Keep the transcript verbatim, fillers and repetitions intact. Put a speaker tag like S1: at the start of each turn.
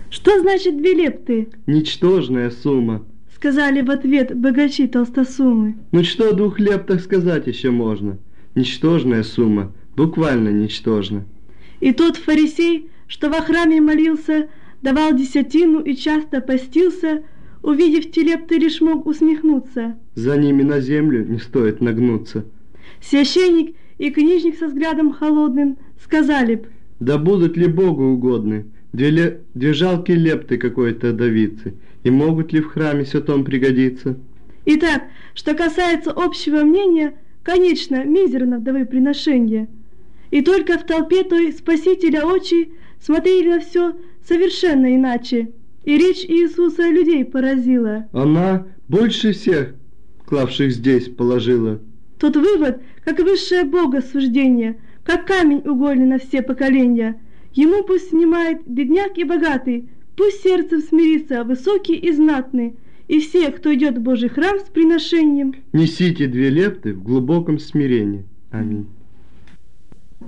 S1: Что значит две лепты?
S2: Ничтожная сумма.
S1: Сказали в ответ богачи толстосумы.
S2: Ну что о двух лептах сказать еще можно? Ничтожная сумма, буквально ничтожна.
S1: И тот фарисей, что во храме молился, давал десятину и часто постился, увидев те лепты, лишь мог усмехнуться.
S2: За ними на землю не стоит нагнуться.
S1: Священник и книжник со взглядом холодным сказали б:
S2: да будут ли Богу угодны две, ле... две жалкие лепты какой-то давицы, и могут ли в храме святом пригодиться?
S1: Итак, что касается общего мнения, конечно, мизерно вдовы приношения. И только в толпе той Спасителя очи смотрели на все совершенно иначе, и речь Иисуса людей поразила.
S2: Она больше всех, клавших здесь, положила.
S1: Тот вывод, как высшее Бога суждение, как камень угольный на все поколения. Ему пусть снимает бедняк и богатый, пусть сердцем смирится высокий и знатный, и все, кто идет в Божий храм с приношением,
S2: несите две лепты в глубоком смирении. Аминь.